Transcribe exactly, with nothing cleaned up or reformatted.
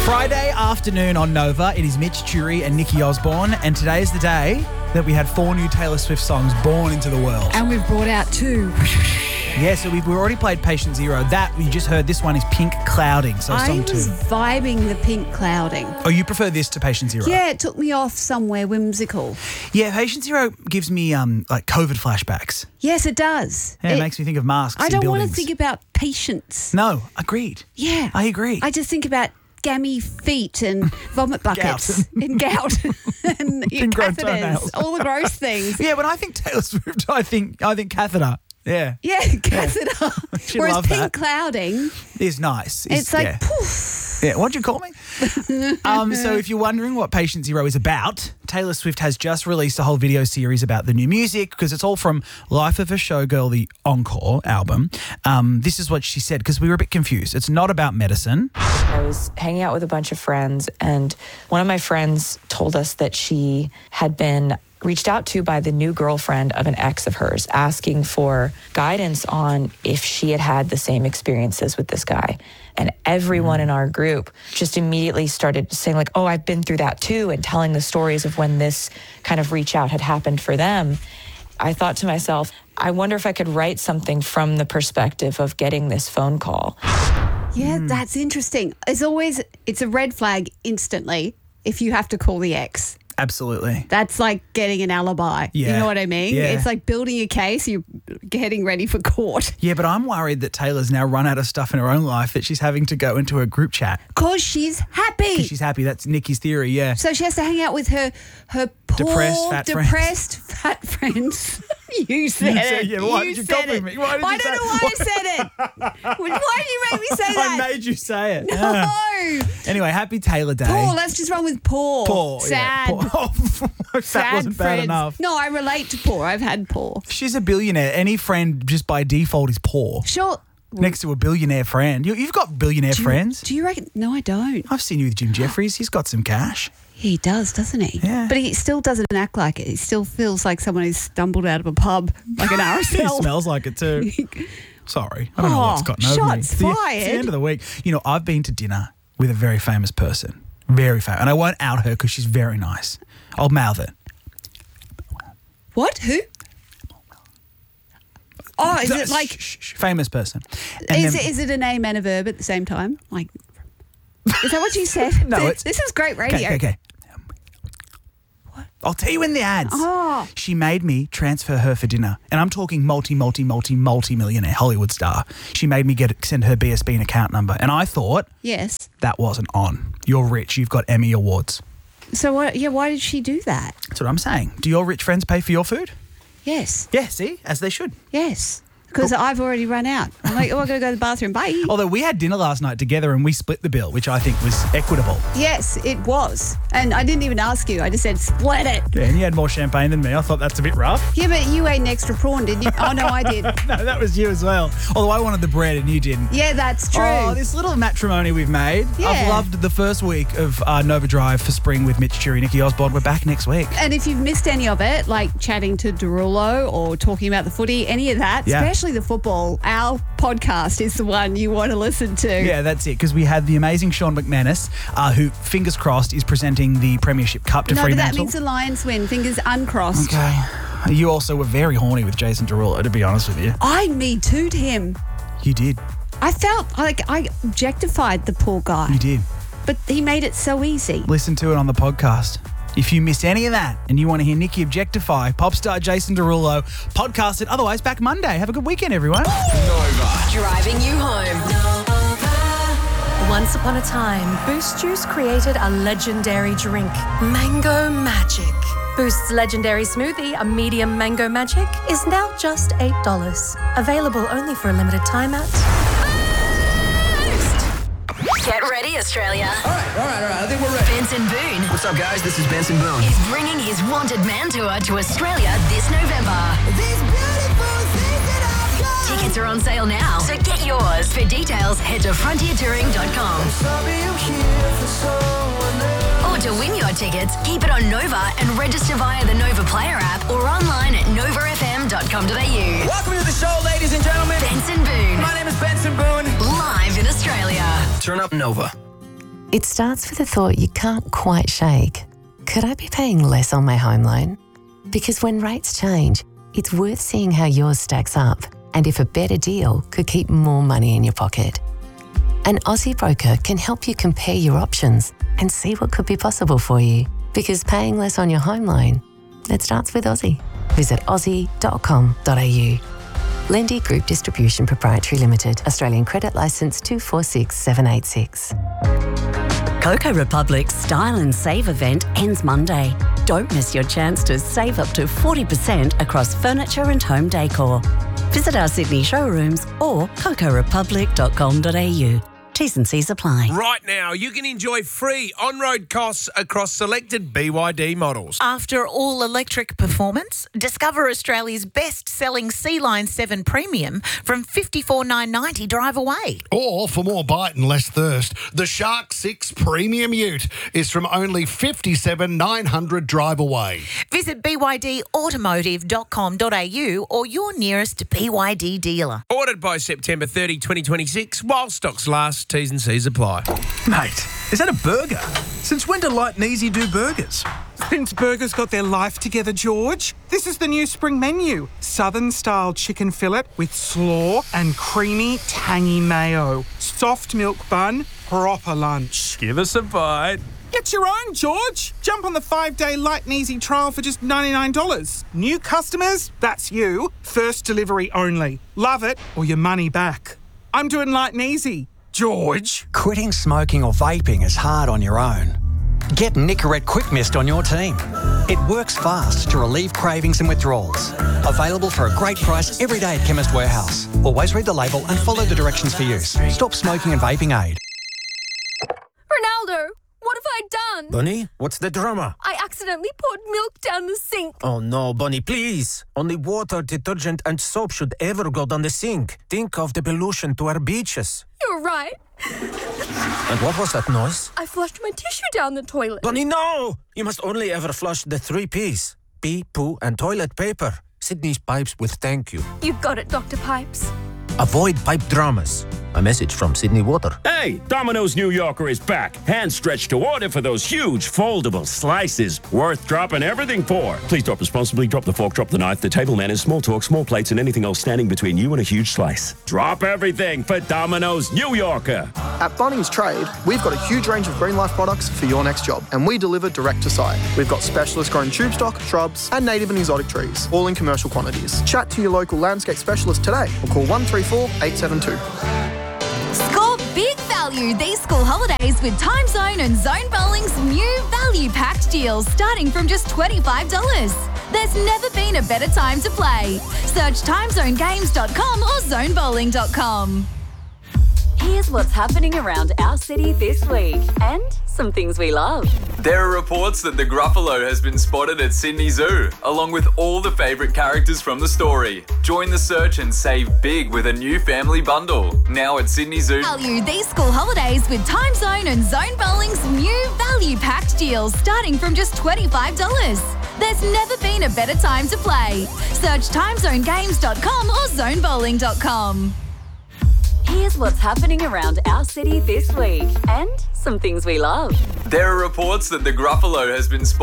Friday afternoon on Nova, it is Mitch Jury and Nikki Osborne, and today is the day that we had four new Taylor Swift songs born into the world. And we've brought out two. Yeah, so we've, we've already played Patient Zero. That, you just heard, this one is Pink Clouding, so I song was two. vibing the Pink Clouding. Oh, you prefer this to Patient Zero? Yeah, it took me off somewhere whimsical. Yeah, Patient Zero gives me um like COVID flashbacks. Yes, it does. Yeah, it, it makes me think of masks I in don't buildings. want to think about patients. No, agreed. Yeah. I agree. I just think about gammy feet and vomit buckets Gout. and gout and Ingrown catheters, toenails. all the gross things. Yeah, when I think Taylor Swift, I think I think catheter. Yeah. Yeah, catheter. She'd Whereas love Pink that. Clouding, It's nice. it's, like yeah. poof. Yeah, what'd you call me? um, so if you're wondering what Patient Zero is about, Taylor Swift has just released a whole video series about the new music because it's all from Life of a Showgirl, the Encore album. Um, this is what she said because we were a bit confused. It's not about medicine. I was hanging out with a bunch of friends, and one of my friends told us that she had been reached out to by the new girlfriend of an ex of hers, asking for guidance on if she had had the same experiences with this guy. And everyone in our group just immediately started saying like, oh, I've been through that too, and telling the stories of when this kind of reach out had happened for them. I thought to myself, I wonder if I could write something from the perspective of getting this phone call. Yeah, that's interesting. It's always, it's a red flag instantly if you have to call the ex. Absolutely. That's like getting an alibi. Yeah. You know what I mean? Yeah. It's like building a case, you're getting ready for court. Yeah, but I'm worried that Taylor's now run out of stuff in her own life that she's having to go into a group chat. Because she's happy. She's happy. That's Nikki's theory, yeah. So she has to hang out with her her poor, Depressed, fat friends. depressed fat friends. You said You it. said- yeah, why you did you said copy it. me? Why did I you don't say- know why I said it. Why did you make me say that? I made you say it. No. Yeah. Anyway, happy Taylor Day. Poor, let's just run with poor. Poor, Sad. Yeah. Poor. that Sad wasn't bad friends. enough. No, I relate to poor. I've had poor. She's a billionaire. Any friend just by default is poor. Sure. Next to a billionaire friend. You, you've got billionaire Do you- friends. Do you reckon? No, I don't. I've seen you with Jim Jeffries. He's got some cash. He does, doesn't he? Yeah. But he still doesn't act like it. He still feels like someone who's stumbled out of a pub, like an R S He L. smells like it too. Sorry. I don't know Oh, what's gotten over me. shots It's the- It's fired. the end of the week. You know, I've been to dinner with a very famous person. Very famous. And I won't out her because she's very nice. I'll mouth it. What? Who? Oh, is it like? Shh, shh, shh. Famous person. And Is then- it, is it a name and a verb at the same time? Like, is that what you said? No, This- it's- this is great radio. Okay, okay, okay. I'll tell you in the ads. Oh. She made me transfer her for dinner. And I'm talking multi, multi, multi, multi-millionaire Hollywood star. She made me get send her B S B and account number. And I thought Yes. that wasn't on. You're rich. You've got Emmy Awards. So what? Yeah. Why did she do that? That's what I'm saying. Do your rich friends pay for your food? Yes. Yeah, see? As they should. Yes. Because I've already run out. I'm like, oh, I got to go to the bathroom. Bye. Although we had dinner last night together and we split the bill, which I think was equitable. Yes, it was. And I didn't even ask you. I just said, split it. Yeah, and you had more champagne than me. I thought that's a bit rough. Yeah, but you ate an extra prawn, didn't you? Oh, no, I did. No, that was you as well. Although I wanted the bread and you didn't. Yeah, that's true. Oh, this little matrimony we've made. Yeah. I've loved the first week of uh, Nova Drive for spring with Mitch Jury, Nikki Osborne. We're back next week. And if you've missed any of it, like chatting to Derulo or talking about the footy, any of that, Yeah. especially the football, our podcast is the one you want to listen to. Yeah, that's it, because we had the amazing Sean McManus, uh, who, fingers crossed, is presenting the Premiership Cup to No, but Fremantle. that means the Lions win. Fingers uncrossed. Okay. You also were very horny with Jason Derulo, to be honest with you. I me too'd him. You did. I felt like I objectified the poor guy, You did. but he made it so easy. Listen to it on the podcast. If you missed any of that and you want to hear Nikki objectify pop star Jason Derulo, podcast it. Otherwise, back Monday. Have a good weekend, everyone. Driving you home. Once upon a time, Boost Juice created a legendary drink, Mango Magic. Boost's legendary smoothie, a medium Mango Magic, is now just eight dollars. Available only for a limited time at... Get ready, Australia. All right, all right, all right. I think we're ready. Benson Boone What's up, guys? This is Benson Boone. is bringing his Wanted Man Tour to Australia this November. These beautiful things that I've got. Tickets are on sale now, so get yours. For details, head to frontier touring dot com. Sorry, I'm here for someone else. Or to win your tickets, keep it on Nova and register via the Nova Player app or online at nova f m dot com dot a u. Welcome to the show, ladies and gentlemen. Benson Boone, My name is Benson Boone. live in Australia. Turn up Nova. It starts with a thought you can't quite shake. Could I be paying less on my home loan? Because when rates change, it's worth seeing how yours stacks up and if a better deal could keep more money in your pocket. An Aussie broker can help you compare your options and see what could be possible for you. Because paying less on your home loan, it starts with Aussie. Visit aussie dot com dot a u. Lendy Group Distribution Proprietary Limited. Australian Credit Licence two four six seven eight six. Coco Republic's Style and Save event ends Monday. Don't miss your chance to save up to forty percent across furniture and home decor. Visit our Sydney showrooms or coco republic dot com dot a u. T's and C's apply. Right now, you can enjoy free on-road costs across selected B Y D models. After all electric performance, discover Australia's best-selling C-Line seven Premium from fifty-four thousand nine hundred ninety dollars drive away. Or for more bite and less thirst, the Shark six Premium Ute is from only fifty-seven thousand nine hundred dollars drive away. Visit b y d automotive dot com dot a u or your nearest B Y D dealer. Ordered by September thirtieth, twenty twenty-six, while stocks last. T's and C's apply. Mate, is that a burger? Since when do Light and Easy do burgers? Since burgers got their life together, George. This is the new spring menu. Southern-style chicken fillet with slaw and creamy, tangy mayo. Soft milk bun, proper lunch. Give us a bite. Get your own, George. Jump on the five-day Light and Easy trial for just ninety-nine dollars. New customers, that's you. First delivery only. Love it or your money back. I'm doing Light and Easy. George. Quitting smoking or vaping is hard on your own. Get Nicorette Quick Mist on your team. It works fast to relieve cravings and withdrawals. Available for a great price every day at Chemist Warehouse. Always read the label and follow the directions for use. Stop smoking and vaping aid. Ronaldo, what have I done? Bunny, what's the drama? I accidentally poured milk down the sink. Oh no, Bunny, please. Only water, detergent and soap should ever go down the sink. Think of the pollution to our beaches. You're right. And what was that noise? I flushed my tissue down the toilet. Bunny, no! You must only ever flush the three P's. Pee, poo and toilet paper. Sydney's pipes with thank you. You got it, Doctor Pipes. Avoid pipe dramas. A message from Sydney Water. Hey, Domino's New Yorker is back. Hand stretched to order for those huge foldable slices. Worth dropping everything for. Please drop responsibly. Drop the fork, drop the knife, the table manners, small talk, small plates, and anything else standing between you and a huge slice. Drop everything for Domino's New Yorker. At Bunnings Trade, we've got a huge range of Green Life products for your next job, and we deliver direct to site. We've got specialist grown tube stock, shrubs, and native and exotic trees, all in commercial quantities. Chat to your local landscape specialist today or call one three four, eight seven two. Score big value these school holidays with Time Zone and Zone Bowling's new value packed deals starting from just twenty-five dollars. There's never been a better time to play. Search time zone games dot com or zone bowling dot com. Here's what's happening around our city this week and some things we love. There are reports that the Gruffalo has been spotted at Sydney Zoo, along with all the favourite characters from the story. Join the search and save big with a new family bundle. Now at Sydney Zoo. Value these school holidays with Time Zone and Zone Bowling's new value packed deals starting from just twenty-five dollars. There's never been a better time to play. Search time zone games dot com or zone bowling dot com. Here's what's happening around our city this week and some things we love. There are reports that the Gruffalo has been spotted